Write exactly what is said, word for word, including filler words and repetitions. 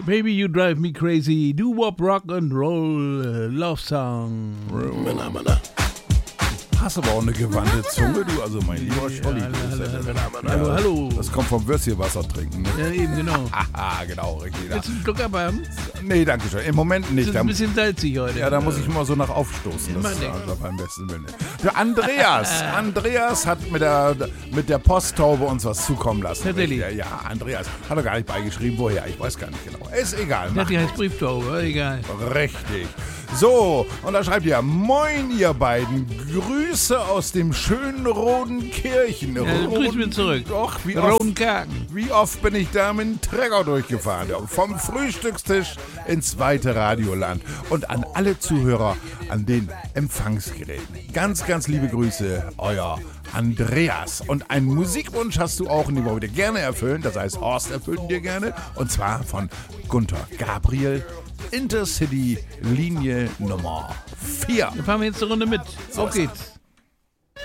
Baby, you drive me crazy. Do wop rock and roll. Uh, love song. Männer, Männer. Hast aber auch eine gewandte Zunge, du, also mein lieber Scholli. Ja, hallo, ja, hallo, hallo, hallo. Das kommt vom Würstchenwasser trinken, ne? Ja, eben, genau. Haha, genau, richtig. Willst du einen Schluck abhaben? Nee, danke schön. Im Moment nicht. Das ist Da, ein bisschen salzig heute. ja, da muss ich immer so nach aufstoßen. Das ist also beim besten Willen. Der Andreas. Andreas hat mit der, mit der Posttaube uns was zukommen lassen. Tatsächlich? Ja, ja, Andreas. Hat er gar nicht beigeschrieben, woher. Ich weiß gar nicht genau. Ist egal. Ja, die heißt Brieftaube, egal. Richtig. So, und da schreibt ihr: Moin, ihr beiden. Grüße aus dem schönen Rodenkirchen. Ja, grüß mir zurück. Doch, wie oft, Rodenkaken. wie oft bin ich da mit dem Trecker durchgefahren? Vom Frühstückstisch ins weite Radioland. Und an alle Zuhörer an den Empfangsgeräten. Ganz, ganz liebe Grüße, euer Andreas. Und einen Musikwunsch hast du auch, und den wollen wir dir gerne erfüllen. Das heißt, Horst erfüllt ihn dir gerne. Und zwar von Gunther Gabriel. Intercity Linie Nummer vier. Dann fahren wir jetzt eine Runde mit. So Auf geht's.